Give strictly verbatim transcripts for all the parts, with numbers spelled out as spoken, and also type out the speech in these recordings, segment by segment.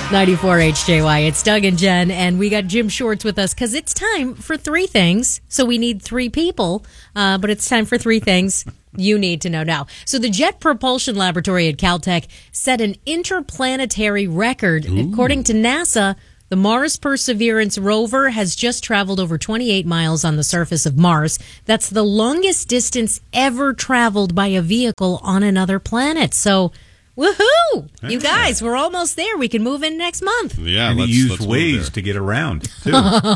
ninety-four H J Y. It's Doug and Jen, and we got Jim Shorts with us because it's time for three things. So we need three people, uh, but it's time for three things you need to know now. So the Jet Propulsion Laboratory at Caltech set an interplanetary record. Ooh. According to NASA, the Mars Perseverance rover has just traveled over twenty-eight miles on the surface of Mars. That's the longest distance ever traveled by a vehicle on another planet. So, woohoo! Yeah. You guys, we're almost there. We can move in next month. Yeah, and let's use let's Waze to get around, too.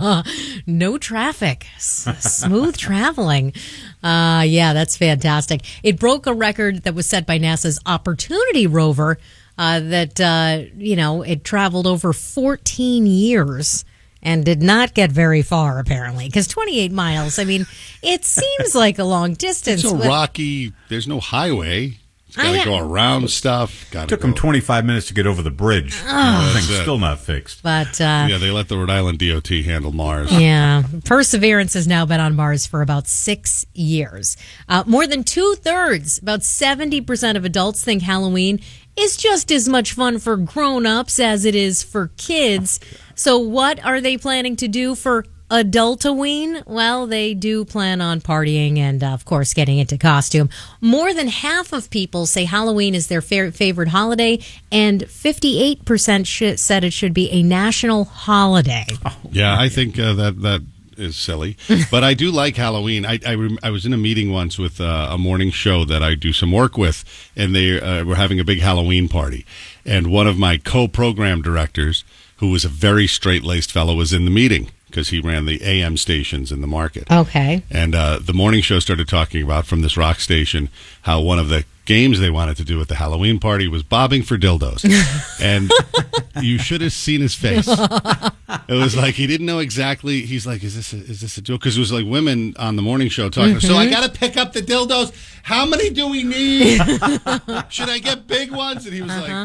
No traffic. S- smooth traveling. Uh, yeah, that's fantastic. It broke a record that was set by NASA's Opportunity rover uh, that, uh, you know, it traveled over fourteen years and did not get very far, apparently, because twenty-eight miles, I mean, it seems like a long distance. It's a but- rocky, there's no highway. Got to go around stuff. Gotta Took go. them twenty-five minutes to get over the bridge. Oh. The thing's still not fixed. But uh, yeah, they let the Rhode Island D O T handle Mars. Yeah. Perseverance has now been on Mars for about six years. Uh, more than two-thirds, about seventy percent of adults think Halloween is just as much fun for grown-ups as it is for kids. So what are they planning to do for Adultoween? Well, they do plan on partying and, uh, of course, getting into costume. More than half of people say Halloween is their fa- favorite holiday, and fifty-eight percent sh- said it should be a national holiday. Oh, yeah, I think uh, that that is silly. But I do like Halloween. I I, rem- I was in a meeting once with uh, a morning show that I do some work with, and they uh, were having a big Halloween party. And one of my co-program directors, who was a very straight-laced fellow, was in the meeting, because he ran the A M stations in the market. Okay. And uh, the morning show started talking about, from this rock station, how one of the games they wanted to do at the Halloween party was bobbing for dildos. And you should have seen his face. It was like he didn't know exactly. He's like, is this a, is this a joke? Because it was like women on the morning show talking. Mm-hmm. So I got to pick up the dildos. How many do we need? Should I get big ones? And he was uh-huh. like,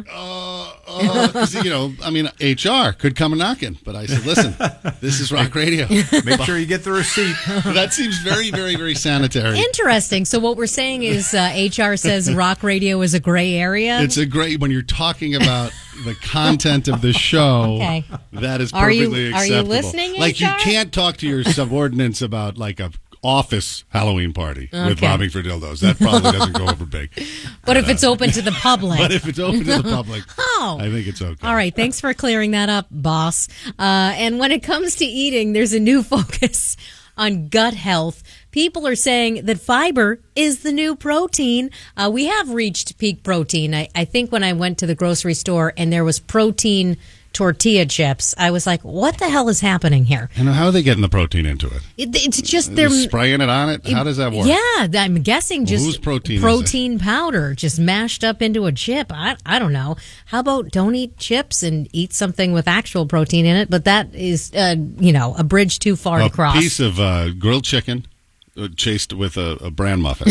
uh, uh, 'cause, you know, I mean, H R could come a knocking. But I said, listen, this is rock radio. Make sure you get the receipt. That seems very, very, very sanitary. Interesting. So what we're saying is uh, H R says rock radio is a gray area? It's a gray, when you're talking about the content of the show, okay. that is are perfectly you, acceptable. Are you listening, Like, H R? you can't talk to your subordinates about, like, a office Halloween party okay. with bobbing for dildos. That probably doesn't go over big. But if uh, it's open to the public. But if it's open to the public, oh. I think it's okay. All right. Thanks for clearing that up, boss. Uh, and when it comes to eating, there's a new focus on gut health. People are saying that fiber is the new protein. Uh, we have reached peak protein. I, I think when I went to the grocery store and there was protein tortilla chips, I was like, what the hell is happening here? And how are they getting the protein into it? it it's just they're spraying it on it? How does that work? Yeah, I'm guessing well, just whose protein, protein is it? powder just mashed up into a chip. I, I don't know. How about don't eat chips and eat something with actual protein in it? But that is, uh, you know, a bridge too far a to cross. A piece of uh, grilled chicken uh, chased with a, a bran muffin.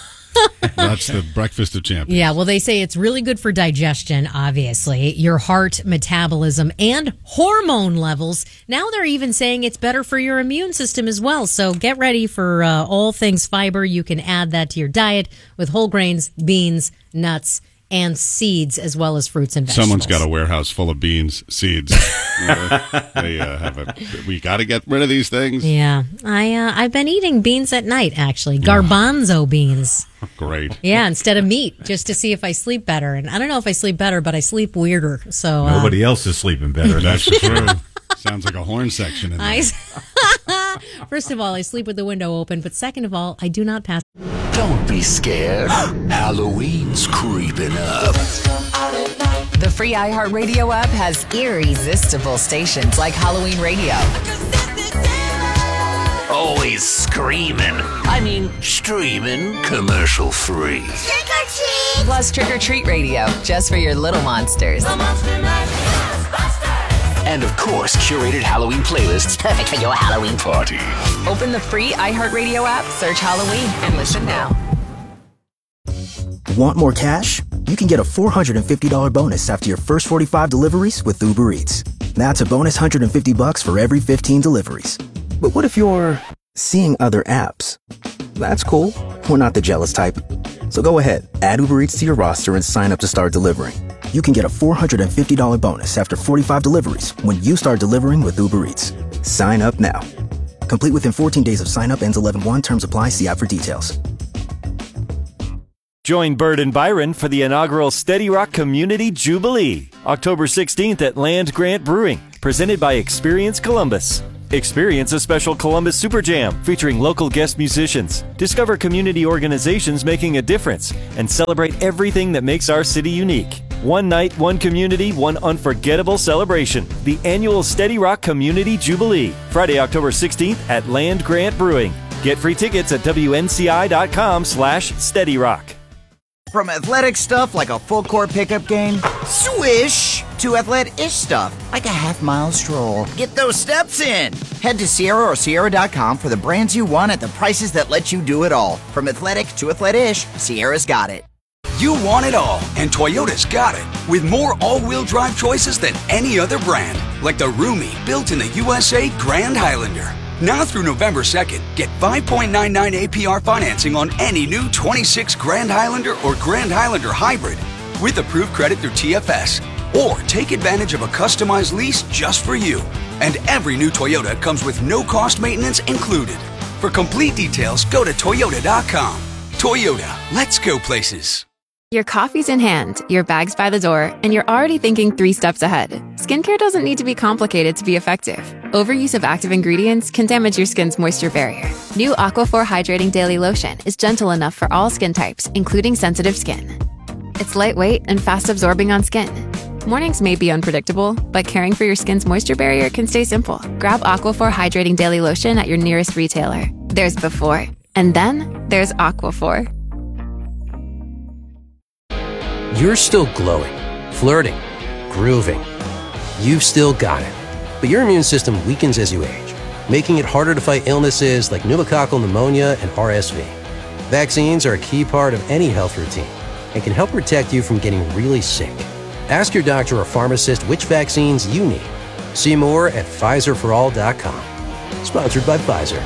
That's the breakfast of champions. Yeah, well, they say it's really good for digestion, obviously, your heart, metabolism, and hormone levels. Now they're even saying it's better for your immune system as well. So get ready for uh, all things fiber. You can add that to your diet with whole grains, beans, nuts, and seeds, as well as fruits and vegetables. Someone's got a warehouse full of beans, seeds. uh, they uh, have a. We got to get rid of these things. Yeah, I uh, I've been eating beans at night, actually, garbanzo beans. Great. Yeah, instead of meat, just to see if I sleep better. And I don't know if I sleep better, but I sleep weirder. So uh, nobody else is sleeping better. That's true. Sounds like a horn section in there. I, first of all, I sleep with the window open, but second of all, I do not pass. Don't be scared. Halloween's creeping up. The free iHeartRadio app has irresistible stations like Halloween Radio. Always screaming. I mean, streaming commercial free. Trick or treat! Plus Trick or Treat Radio, just for your little monsters. The Monster Mash Ghostbusters! And of course, curated Halloween playlists perfect for your Halloween party. Open the free iHeartRadio app, search Halloween, and listen now. Want more cash? You can get a four hundred fifty dollars bonus after your first forty-five deliveries with Uber Eats. That's a bonus one hundred fifty bucks for every fifteen deliveries. But what if you're seeing other apps? That's cool. We're not the jealous type. So go ahead, add Uber Eats to your roster and sign up to start delivering. you can get a four hundred fifty dollars bonus after forty-five deliveries when you start delivering with Uber Eats. Sign up now. Complete within fourteen days of sign up. Ends eleven one. Terms apply. See app for details. Join Bird and Byron for the inaugural Steady Rock Community Jubilee, October sixteenth at Land Grant Brewing, presented by Experience Columbus. Experience a special Columbus Super Jam featuring local guest musicians. Discover community organizations making a difference and celebrate everything that makes our city unique. One night, one community, one unforgettable celebration. The annual Steady Rock Community Jubilee, Friday, October sixteenth at Land Grant Brewing. Get free tickets at W N C I dot com slash Steady Rock. From athletic stuff like a full-court pickup game, swish, to athletic-ish stuff like a half-mile stroll. Get those steps in. Head to Sierra or Sierra dot com for the brands you want at the prices that let you do it all. From athletic to athletic-ish, Sierra's got it. You want it all, and Toyota's got it. With more all-wheel drive choices than any other brand. Like the roomy, built in the U S A Grand Highlander. Now through November second, get five point nine nine A P R financing on any new twenty-six Grand Highlander or Grand Highlander Hybrid with approved credit through T F S. Or take advantage of a customized lease just for you. And every new Toyota comes with no-cost maintenance included. For complete details, go to Toyota dot com. Toyota, let's go places. Your coffee's in hand, your bag's by the door, and you're already thinking three steps ahead. Skincare doesn't need to be complicated to be effective. Overuse of active ingredients can damage your skin's moisture barrier. New Aquaphor Hydrating Daily Lotion is gentle enough for all skin types, including sensitive skin. It's lightweight and fast-absorbing on skin. Mornings may be unpredictable, but caring for your skin's moisture barrier can stay simple. Grab Aquaphor Hydrating Daily Lotion at your nearest retailer. There's before, and then there's Aquaphor. You're still glowing, flirting, grooving. You've still got it. But your immune system weakens as you age, making it harder to fight illnesses like pneumococcal pneumonia and R S V. Vaccines are a key part of any health routine and can help protect you from getting really sick. Ask your doctor or pharmacist which vaccines you need. See more at Pfizer for all dot com. Sponsored by Pfizer.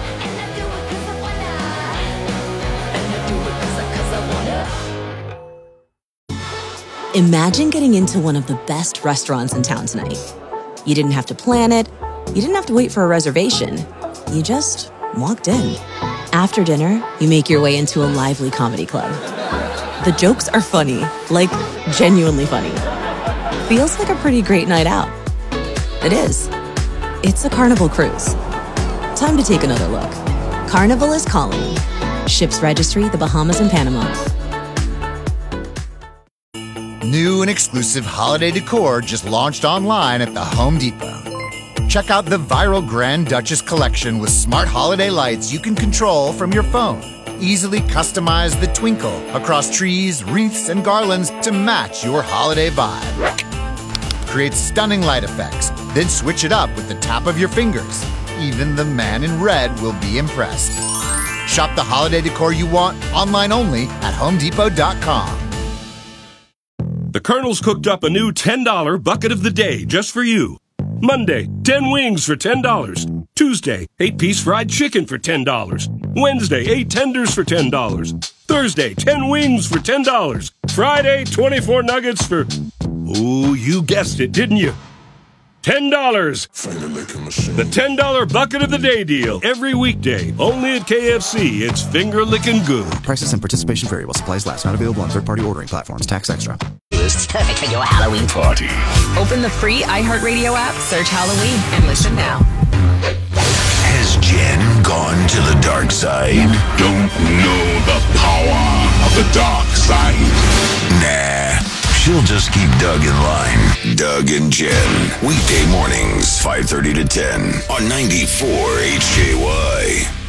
Imagine getting into one of the best restaurants in town tonight. You didn't have to plan it. You didn't have to wait for a reservation. You just walked in. After dinner, you make your way into a lively comedy club. The jokes are funny, like genuinely funny. Feels like a pretty great night out. It is. It's a Carnival cruise. Time to take another look. Carnival is calling. Ships registry, the Bahamas and Panama. New and exclusive holiday decor just launched online at the Home Depot. Check out the viral Grand Duchess collection with smart holiday lights you can control from your phone. Easily customize the twinkle across trees, wreaths, and garlands to match your holiday vibe. Create stunning light effects, then switch it up with the tap of your fingers. Even the man in red will be impressed. Shop the holiday decor you want online only at home depot dot com. The Colonel's cooked up a new ten dollar bucket of the day just for you. Monday, ten wings for ten dollars. Tuesday, eight piece fried chicken for ten dollars. Wednesday, eight tenders for ten dollars. Thursday, ten wings for ten dollars. Friday, twenty-four nuggets for... Oh, you guessed it, didn't you? ten dollars. The ten dollar bucket of the day deal. Every weekday. Only at K F C. It's finger-licking good. Prices and participation vary while supplies last. Not available on third-party ordering platforms. Tax extra. It's perfect for your Halloween party. Open the free iHeartRadio app, search Halloween, and listen now. Has Jen gone to the dark side? Don't know the power of the dark side. Nah, she'll just keep Doug in line. Doug and Jen, weekday mornings, five thirty to ten on ninety-four H J Y.